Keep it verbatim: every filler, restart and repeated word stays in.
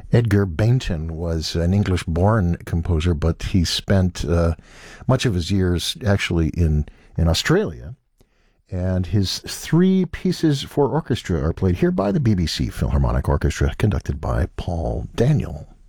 Edgar Bainton was an English-born composer, but he spent uh, much of his years actually in, in Australia. And his three pieces for orchestra are played here by the B B C Philharmonic Orchestra, conducted by Paul Daniel.